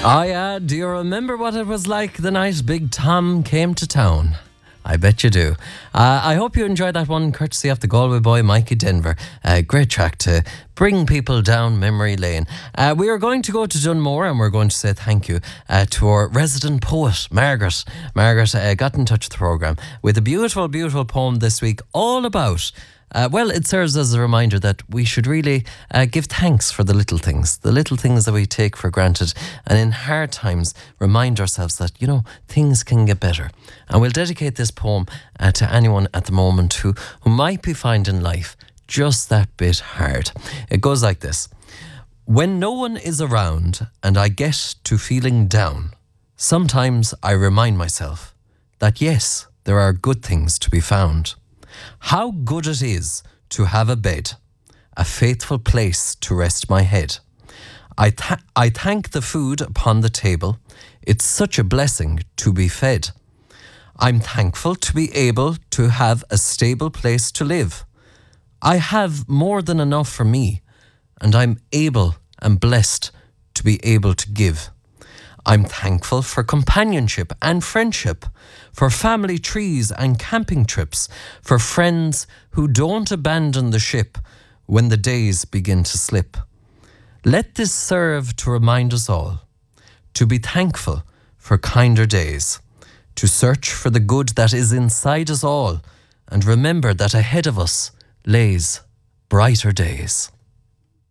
Oh yeah, do you remember what it was like the night Big Tom came to town? I bet you do. I hope you enjoyed that one, courtesy of the Galway boy, Mikey Denver. Great track to bring people down memory lane. We are going to go to Dunmore and we're going to say thank you to our resident poet, Margaret. Margaret got in touch with the programme with a beautiful, beautiful poem this week all about... well, it serves as a reminder that we should really give thanks for the little things that we take for granted, and in hard times remind ourselves that, things can get better. And we'll dedicate this poem to anyone at the moment who might be finding life just that bit hard. It goes like this. When no one is around and I get to feeling down, sometimes I remind myself that yes, there are good things to be found. How good it is to have a bed, a faithful place to rest my head. I thank the food upon the table. It's such a blessing to be fed. I'm thankful to be able to have a stable place to live. I have more than enough for me, and I'm able and blessed to be able to give. I'm thankful for companionship and friendship, for family trees and camping trips, for friends who don't abandon the ship when the days begin to slip. Let this serve to remind us all to be thankful for kinder days, to search for the good that is inside us all, and remember that ahead of us lays brighter days.